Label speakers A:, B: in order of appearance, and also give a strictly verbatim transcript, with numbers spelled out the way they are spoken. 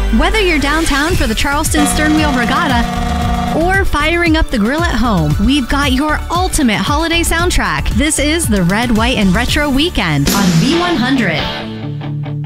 A: Whether you're downtown for the Charleston Sternwheel Regatta or firing up the grill at home, we've got your ultimate holiday soundtrack. This is the Red, White, and Retro Weekend on V one hundred.